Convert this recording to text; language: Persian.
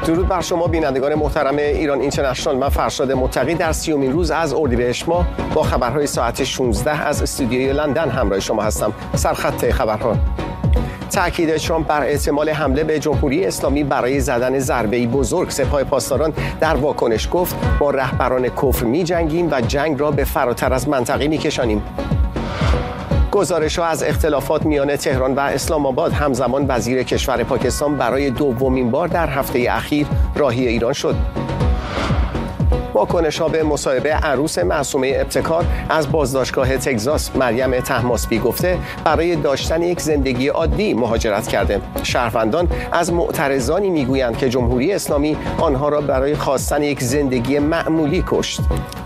درود بر شما بینندگان محترم ایران اینترنشنال. من فرشاد متقی در 30مین روز از اردیبهشت ماه با خبرهای ساعت 16 از استودیوی لندن همراه شما هستم. سرخط خبرها: تأکید ترامپ بر احتمال حمله به جمهوری اسلامی برای زدن ضربه‌ای بزرگ. سپاه پاسداران در واکنش گفت با رهبران کفر می‌جنگیم و جنگ را به فراتر از منطقه می‌کشانیم. گزارش‌ها از اختلافات میان تهران و اسلام آباد. همزمان وزیر کشور پاکستان برای دومین بار در هفته اخیر راهی ایران شد. واکنش‌ها به مصاحبه عروس معصومه ابتکار از بازداشتگاه تگزاس. مریم طهماسبی گفته برای داشتن یک زندگی عادی مهاجرت کرده. شهروندان از معترضانی میگویند که جمهوری اسلامی آنها را برای خواستن یک زندگی معمولی کشت.